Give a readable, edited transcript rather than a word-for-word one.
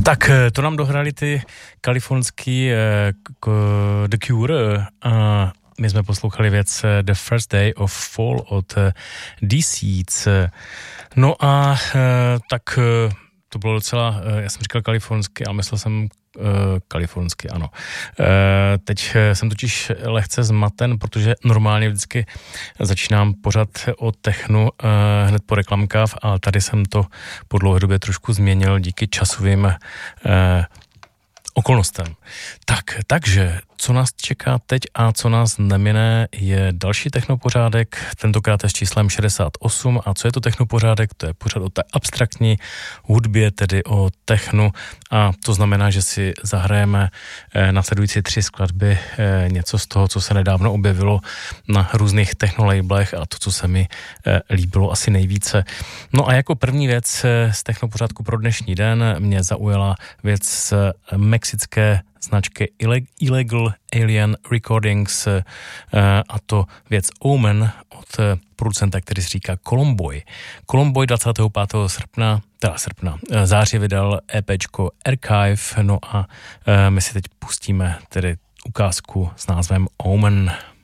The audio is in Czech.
Tak to nám dohrali ty kalifornský The Cure a my jsme poslouchali věc The First Day of Fall od Deceased. No a tak to bylo docela, já jsem říkal kalifornsky, ale myslel jsem kalifornsky, ano. Teď jsem totiž lehce zmaten, protože normálně vždycky začínám pořad o technu hned po reklamkách, ale tady jsem to po dlouhé době trošku změnil díky časovým okolnostem. Takže, co nás čeká teď a co nás nemine, je další technopořádek, tentokrát je s číslem 68. A co je to technopořádek? To je pořád o té abstraktní hudbě, tedy o technu, a to znamená, že si zahrajeme následující 3 skladby, něco z toho, co se nedávno objevilo na různých technolabelech a to, co se mi líbilo asi nejvíce. No a jako první věc z technopořádku pro dnešní den mě zaujala věc z mexické značky Illegal Alien Recordings, a to věc Omen od producenta, který se říká Colomboy. Colomboy 25. září vydal EPčko Archive, no a my si teď pustíme tedy ukázku s názvem Omen.